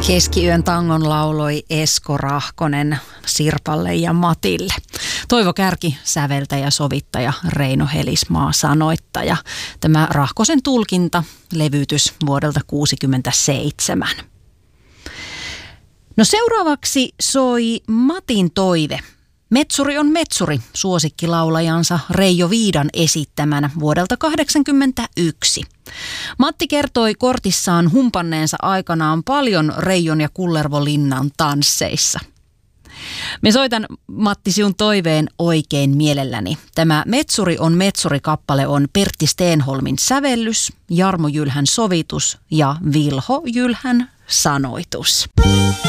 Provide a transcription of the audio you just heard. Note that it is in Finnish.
Keskiyön tangon lauloi Esko Rahkonen Sirpalle ja Matille. Toivo Kärki säveltäjä, sovittaja, Reino Helismaa sanoittaja. Tämä Rahkosen tulkinta, levytys vuodelta 1967. No seuraavaksi soi Matin toive. Metsuri on metsuri, suosikkilaulajansa Reijo Viidan esittämänä vuodelta 1981. Matti kertoi kortissaan humpanneensa aikanaan paljon Reijon ja Kullervolinnan tansseissa. Me soitan Matti sinun toiveen oikein mielelläni. Tämä Metsuri on metsuri-kappale on Pertti Stenholmin sävellys, Jarmo Jylhän sovitus ja Vilho Jylhän sanoitus.